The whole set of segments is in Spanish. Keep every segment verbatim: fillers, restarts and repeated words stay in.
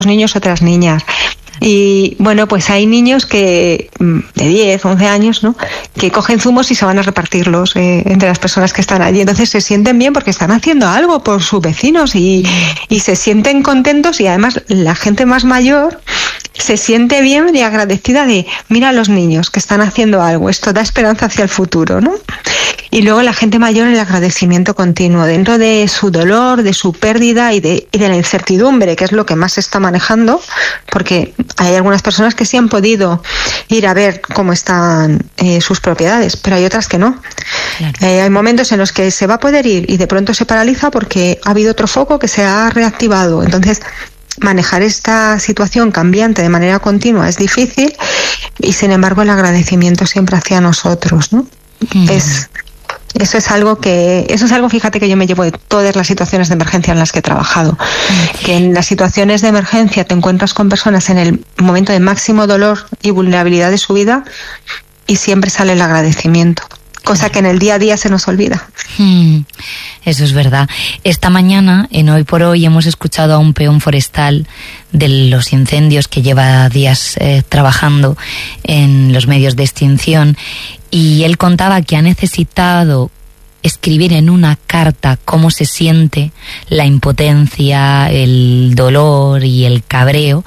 niños, otras niñas. Y bueno, pues hay niños que de diez, once años, ¿no?, que cogen zumos y se van a repartirlos eh, entre las personas que están allí. Entonces se sienten bien porque están haciendo algo por sus vecinos y, y se sienten contentos, y además la gente más mayor se siente bien y agradecida de, mira a los niños que están haciendo algo, esto da esperanza hacia el futuro, ¿no? Y luego la gente mayor, el agradecimiento continuo dentro de su dolor, de su pérdida y de, y de la incertidumbre, que es lo que más se está manejando, porque hay algunas personas que sí han podido ir a ver cómo están eh, sus propiedades, pero hay otras que no. Claro. Eh, hay momentos en los que se va a poder ir y de pronto se paraliza porque ha habido otro foco que se ha reactivado. Entonces, manejar esta situación cambiante de manera continua es difícil, y sin embargo el agradecimiento siempre hacia nosotros, ¿no? Mm. Es... Eso es algo que, eso es algo, fíjate, que yo me llevo de todas las situaciones de emergencia en las que he trabajado. Que en las situaciones de emergencia te encuentras con personas en el momento de máximo dolor y vulnerabilidad de su vida, y siempre sale el agradecimiento. Cosa que en el día a día se nos olvida. Hmm, eso es verdad. Esta mañana, en Hoy por Hoy, hemos escuchado a un peón forestal de los incendios que lleva días eh, trabajando en los medios de extinción, y él contaba que ha necesitado escribir en una carta cómo se siente la impotencia, el dolor y el cabreo,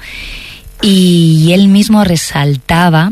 y él mismo resaltaba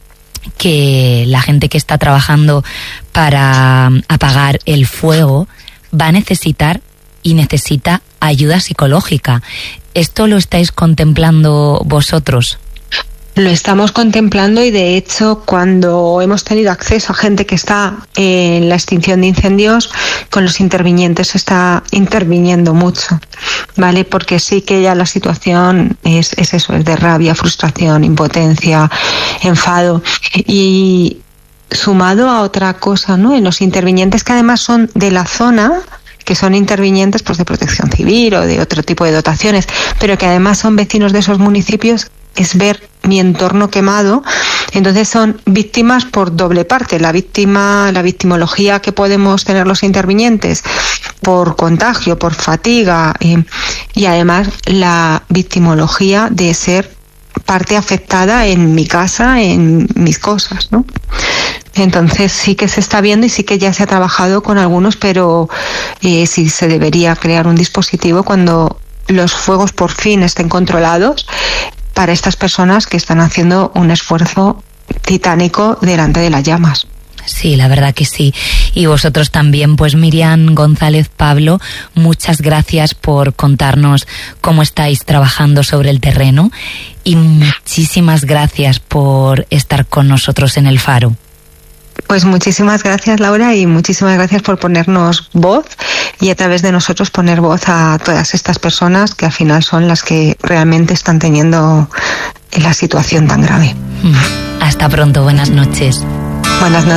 que la gente que está trabajando para apagar el fuego va a necesitar y necesita ayuda psicológica. ¿Esto lo estáis contemplando vosotros? Lo estamos contemplando, y de hecho cuando hemos tenido acceso a gente que está en la extinción de incendios, con los intervinientes se está interviniendo mucho, ¿vale? Porque sí que ya la situación es, es eso, es de rabia, frustración, impotencia, enfado, y sumado a otra cosa, ¿no? En los intervinientes que además son de la zona, que son intervinientes pues de protección civil o de otro tipo de dotaciones, pero que además son vecinos de esos municipios, es ver mi entorno quemado. Entonces son víctimas por doble parte, la víctima, la victimología que podemos tener los intervinientes por contagio, por fatiga, eh, y además la victimología de ser parte afectada en mi casa, en mis cosas, ¿no? Entonces sí que se está viendo, y sí que ya se ha trabajado con algunos, pero eh, sí se debería crear un dispositivo cuando los fuegos por fin estén controlados, para estas personas que están haciendo un esfuerzo titánico delante de las llamas. Sí, la verdad que sí. Y vosotros también, pues Miriam González Pablo, muchas gracias por contarnos cómo estáis trabajando sobre el terreno, y muchísimas gracias por estar con nosotros en El Faro. Pues muchísimas gracias, Laura, y muchísimas gracias por ponernos voz, y a través de nosotros poner voz a todas estas personas que al final son las que realmente están teniendo la situación tan grave. Hasta pronto, buenas noches. Buenas noches.